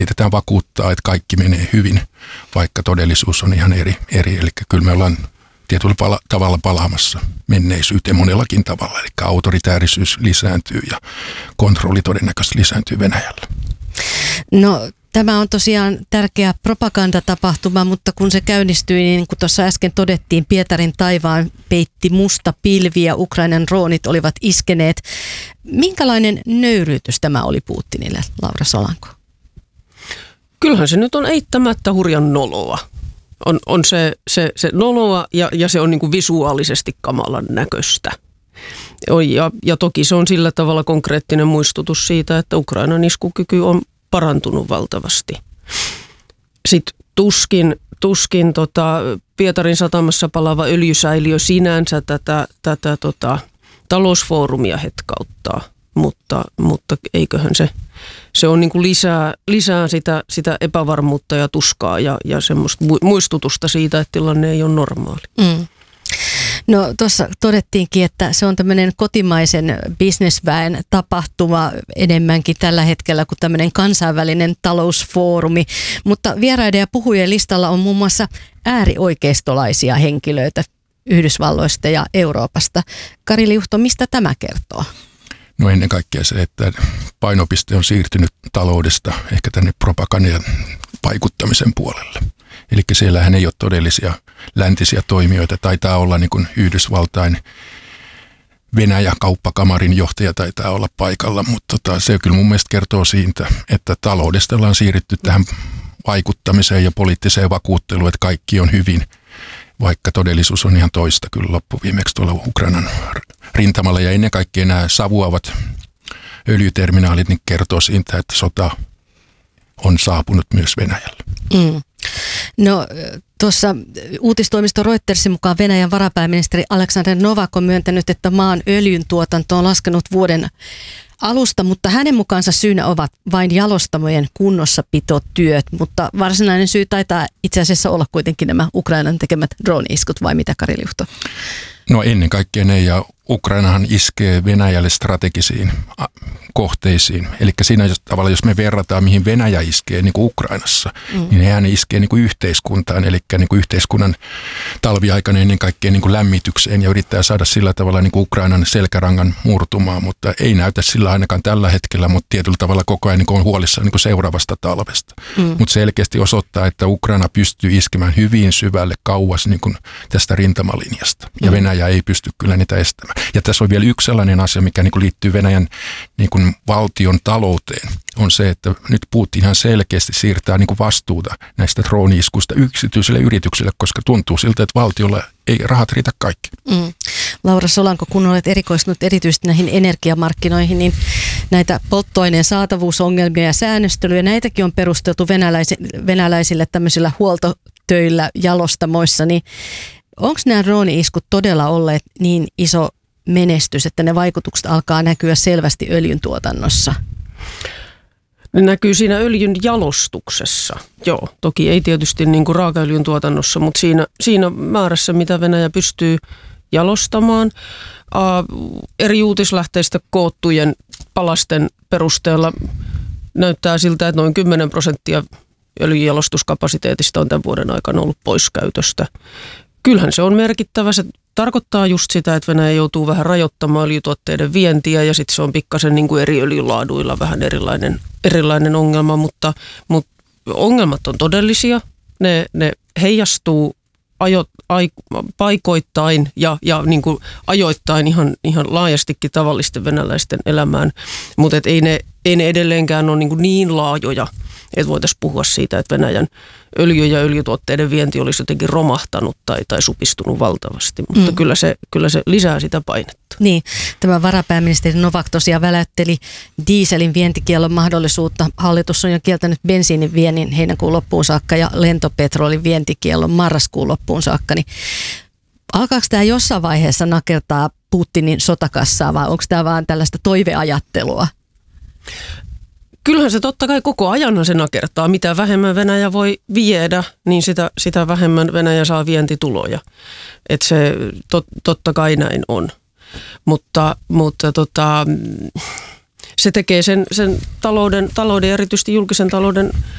yritetään vakuuttaa, että kaikki menee hyvin, vaikka todellisuus on ihan eri. Eli kyllä me ollaan tietyllä tavalla palaamassa menneisyyteen monellakin tavalla. Eli autoritäärisyys lisääntyy ja kontrolli todennäköisesti lisääntyy Venäjällä. No, tämä on tosiaan tärkeä propagandatapahtuma, mutta kun se käynnistyi, niin kuin tuossa äsken todettiin, Pietarin taivaan peitti musta pilvi ja Ukrainan droonit olivat iskeneet. Minkälainen nöyryytys tämä oli Putinille, Laura Solanko? Kyllähän se nyt on eittämättä hurjan noloa. On se noloa ja se on niin kuin visuaalisesti kamalan näköistä. Ja toki se on sillä tavalla konkreettinen muistutus siitä, että Ukrainan iskukyky on parantunut valtavasti. Sitten tuskin Pietarin satamassa palaava öljysäiliö sinänsä tätä talousfoorumia hetkauttaa, mutta eiköhän se on niin kuin lisää sitä epävarmuutta ja tuskaa ja semmoista muistutusta siitä, että tilanne ei ole normaali. Mm. No tuossa todettiinkin, että se on tämmöinen kotimaisen bisnesväen tapahtuma enemmänkin tällä hetkellä kuin tämmöinen kansainvälinen talousfoorumi, mutta vieraiden ja puhujien listalla on muun muassa äärioikeistolaisia henkilöitä Yhdysvalloista ja Euroopasta. Kari Liuhto, mistä tämä kertoo? No ennen kaikkea se, että painopiste on siirtynyt taloudesta ehkä tänne propagandan vaikuttamisen puolelle. Eli siellähän ei ole todellisia läntisiä toimijoita. Taitaa olla niin kuin Yhdysvaltain Venäjä-kauppakamarin johtaja taitaa olla paikalla, mutta se kyllä mun mielestä kertoo siitä, että taloudesta ollaan siirrytty tähän vaikuttamiseen ja poliittiseen vakuutteluun, että kaikki on hyvin, vaikka todellisuus on ihan toista kyllä loppuviimeksi tuolla Ukrainan rintamalla. Ja ennen kaikkea nämä savuavat öljyterminaalit niin kertoo siitä, että sota on saapunut myös Venäjälle. Mm. No tuossa uutistoimisto Reutersin mukaan Venäjän varapääministeri Aleksandr Novak on myöntänyt, että maan öljyn tuotanto on laskenut vuoden alusta, mutta hänen mukaansa syynä ovat vain jalostamojen kunnossapitotyöt, mutta varsinainen syy taitaa itse asiassa olla kuitenkin nämä Ukrainan tekemät drone-iskut, vai mitä, Kari Liuhto? No ennen kaikkea ne, ja Ukrainahan iskee Venäjälle strategisiin kohteisiin. Eli siinä tavalla, jos me verrataan, mihin Venäjä iskee niin kuin Ukrainassa, niin hän iskee niin kuin yhteiskuntaan, eli niin kuin yhteiskunnan talviaikana ennen kaikkea niin kuin lämmitykseen, ja yrittää saada sillä tavalla niin kuin Ukrainan selkärangan murtumaan, mutta ei näytä sillä ainakaan tällä hetkellä, mutta tietyllä tavalla koko ajan niin kuin on huolissaan niin kuin seuraavasta talvesta. Mutta selkeästi osoittaa, että Ukraina pystyy iskemään hyvin syvälle kauas niin kuin tästä rintamalinjasta, ja Venäjä ei pysty kyllä niitä estämään. Ja tässä on vielä yksi sellainen asia, mikä niin kuin liittyy Venäjän niin kuin valtion talouteen, on se, että nyt Putin ihan selkeästi siirtää niin kuin vastuuta näistä drooni-iskuista yksityisille yrityksille, koska tuntuu siltä, että valtiolla ei rahat riitä kaikki. Laura Solanko, kun olet erikoistunut erityisesti näihin energiamarkkinoihin, niin näitä polttoaineen saatavuusongelmia ja säännöstelyä, näitäkin on perusteltu venäläisille tämmöisillä huoltotöillä jalostamoissa, niin onko nämä drone-iskut todella olleet niin iso menestys, että ne vaikutukset alkaa näkyä selvästi öljyn tuotannossa? Ne näkyy siinä öljyn jalostuksessa. Joo, toki ei tietysti niin kuin raakaöljyn tuotannossa, mutta siinä määrässä, mitä Venäjä pystyy jalostamaan. Eri uutislähteistä koottujen palasten perusteella näyttää siltä, että noin 10% öljynjalostuskapasiteetista on tämän vuoden aikana ollut pois käytöstä. Kyllähän se on merkittävä. Se tarkoittaa just sitä, että Venäjä joutuu vähän rajoittamaan öljytuotteiden vientiä ja sitten se on pikkasen niin kuin eri öljylaaduilla vähän erilainen ongelma, mutta ongelmat on todellisia. Ne heijastuu paikoittain ja niin kuin ajoittain ihan laajastikin tavallisten venäläisten elämään, mutta ei ne edelleenkään ole niin laajoja, että voitaisiin puhua siitä, että Venäjän öljy- ja öljytuotteiden vienti olisi jotenkin romahtanut tai supistunut valtavasti, mutta kyllä se lisää sitä painetta. Niin, tämä varapääministeri Novak tosiaan väläytteli dieselin vientikiellon mahdollisuutta. Hallitus on jo kieltänyt bensiinin viennin heinäkuun loppuun saakka ja lentopetrolin vientikiellon marraskuun loppuun saakka. Niin alkaako tämä jossain vaiheessa nakertaa Putinin sotakassaa vai onko tämä vaan tällaista toiveajattelua? Kyllähän se totta kai koko ajan se nakertaa. Mitä vähemmän Venäjä voi viedä, niin sitä vähemmän Venäjä saa vientituloja. Että se totta kai näin on. Mutta se tekee sen talouden ja erityisesti julkisen talouden